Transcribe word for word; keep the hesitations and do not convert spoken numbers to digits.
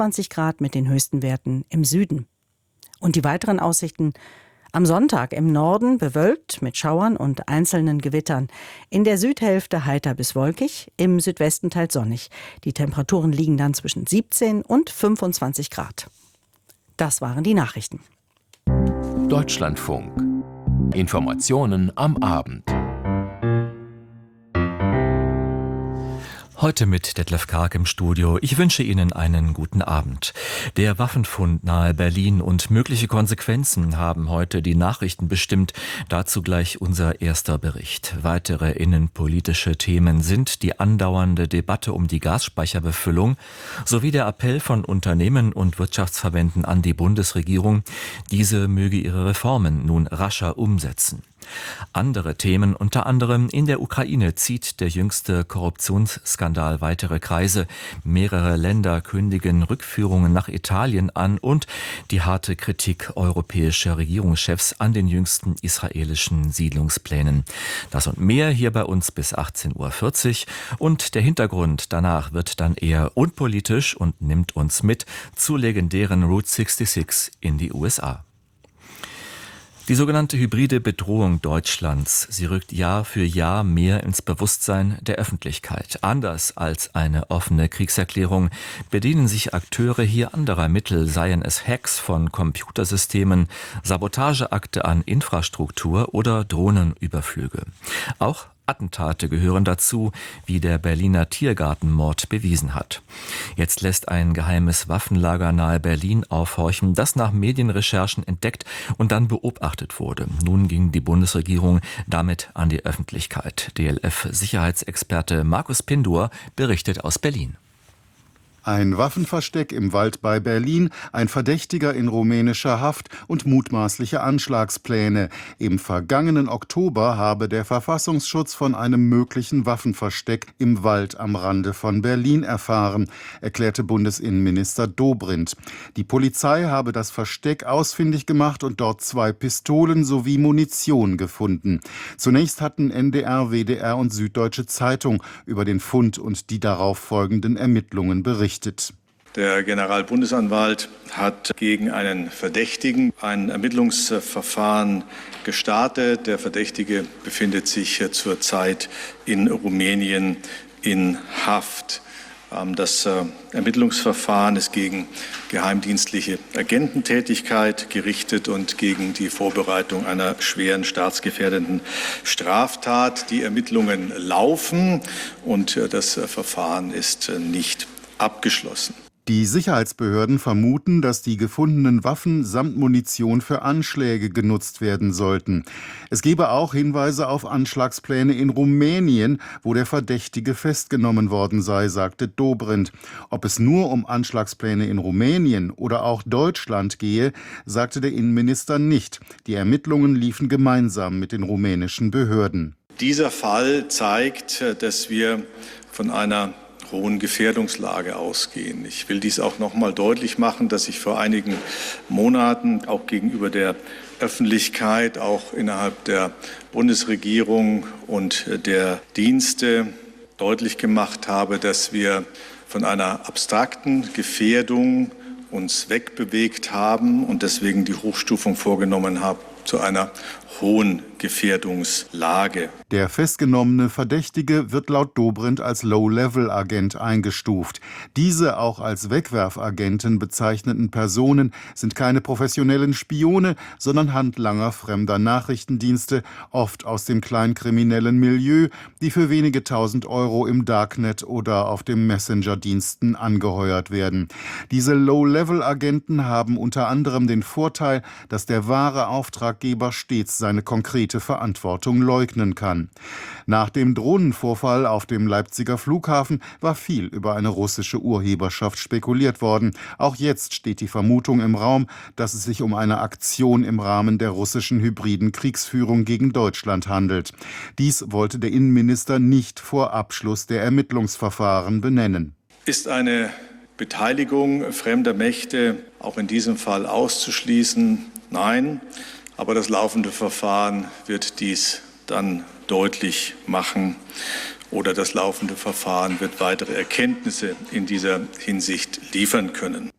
einundzwanzig Grad mit den höchsten Werten im Süden. Und die weiteren Aussichten: am Sonntag im Norden bewölkt mit Schauern und einzelnen Gewittern. In der Südhälfte heiter bis wolkig, im Südwesten teils sonnig. Die Temperaturen liegen dann zwischen siebzehn und fünfundzwanzig Grad. Das waren die Nachrichten. Deutschlandfunk. Informationen am Abend. Heute mit Detlef Karg im Studio. Ich wünsche Ihnen einen guten Abend. Der Waffenfund nahe Berlin und mögliche Konsequenzen haben heute die Nachrichten bestimmt. Dazu gleich unser erster Bericht. Weitere innenpolitische Themen sind die andauernde Debatte um die Gasspeicherbefüllung sowie der Appell von Unternehmen und Wirtschaftsverbänden an die Bundesregierung, diese möge ihre Reformen nun rascher umsetzen. Andere Themen, unter anderem in der Ukraine zieht der jüngste Korruptionsskandal weitere Kreise. Mehrere Länder kündigen Rückführungen nach Italien an und die harte Kritik europäischer Regierungschefs an den jüngsten israelischen Siedlungsplänen. Das und mehr hier bei uns bis achtzehn Uhr vierzig. Und der Hintergrund danach wird dann eher unpolitisch und nimmt uns mit zur legendären Route sechsundsechzig in die U S A. Die sogenannte hybride Bedrohung Deutschlands, sie rückt Jahr für Jahr mehr ins Bewusstsein der Öffentlichkeit. Anders als eine offene Kriegserklärung bedienen sich Akteure hier anderer Mittel, seien es Hacks von Computersystemen, Sabotageakte an Infrastruktur oder Drohnenüberflüge. Auch Attentate gehören dazu, wie der Berliner Tiergartenmord bewiesen hat. Jetzt lässt ein geheimes Waffenlager nahe Berlin aufhorchen, das nach Medienrecherchen entdeckt und dann beobachtet wurde. Nun ging die Bundesregierung damit an die Öffentlichkeit. D L F-Sicherheitsexperte Markus Pindur berichtet aus Berlin. Ein Waffenversteck im Wald bei Berlin, ein Verdächtiger in rumänischer Haft und mutmaßliche Anschlagspläne. Im vergangenen Oktober habe der Verfassungsschutz von einem möglichen Waffenversteck im Wald am Rande von Berlin erfahren, erklärte Bundesinnenminister Dobrindt. Die Polizei habe das Versteck ausfindig gemacht und dort zwei Pistolen sowie Munition gefunden. Zunächst hatten N D R, W D R und Süddeutsche Zeitung über den Fund und die darauf folgenden Ermittlungen berichtet. Der Generalbundesanwalt hat gegen einen Verdächtigen ein Ermittlungsverfahren gestartet. Der Verdächtige befindet sich zurzeit in Rumänien in Haft. Das Ermittlungsverfahren ist gegen geheimdienstliche Agententätigkeit gerichtet und gegen die Vorbereitung einer schweren staatsgefährdenden Straftat. Die Ermittlungen laufen und das Verfahren ist nicht abgeschlossen. Die Sicherheitsbehörden vermuten, dass die gefundenen Waffen samt Munition für Anschläge genutzt werden sollten. Es gebe auch Hinweise auf Anschlagspläne in Rumänien, wo der Verdächtige festgenommen worden sei, sagte Dobrindt. Ob es nur um Anschlagspläne in Rumänien oder auch Deutschland gehe, sagte der Innenminister nicht. Die Ermittlungen liefen gemeinsam mit den rumänischen Behörden. Dieser Fall zeigt, dass wir von einer hohen Gefährdungslage ausgehen. Ich will dies auch noch mal deutlich machen, dass ich vor einigen Monaten auch gegenüber der Öffentlichkeit, auch innerhalb der Bundesregierung und der Dienste deutlich gemacht habe, dass wir von einer abstrakten Gefährdung uns wegbewegt haben und deswegen die Hochstufung vorgenommen haben zu einer hohen Gefährdungslage. Der festgenommene Verdächtige wird laut Dobrindt als Low-Level-Agent eingestuft. Diese auch als Wegwerfagenten bezeichneten Personen sind keine professionellen Spione, sondern Handlanger fremder Nachrichtendienste, oft aus dem kleinkriminellen Milieu, die für wenige tausend Euro im Darknet oder auf dem Messenger-Diensten angeheuert werden. Diese Low-Level-Agenten haben unter anderem den Vorteil, dass der wahre Auftraggeber stets seine konkrete Verantwortung leugnen kann. Nach dem Drohnenvorfall auf dem Leipziger Flughafen war viel über eine russische Urheberschaft spekuliert worden. Auch jetzt steht die Vermutung im Raum, dass es sich um eine Aktion im Rahmen der russischen hybriden Kriegsführung gegen Deutschland handelt. Dies wollte der Innenminister nicht vor Abschluss der Ermittlungsverfahren benennen. Ist eine Beteiligung fremder Mächte auch in diesem Fall auszuschließen? Nein. Aber das laufende Verfahren wird dies dann deutlich machen oder das laufende Verfahren wird weitere Erkenntnisse in dieser Hinsicht liefern können.